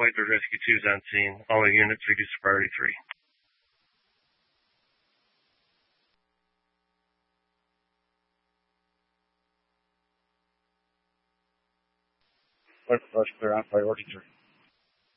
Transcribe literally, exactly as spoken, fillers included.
Flight Bird Rescue two is on scene. All the units reduce to priority three. Flight Bird Rescue on priority three.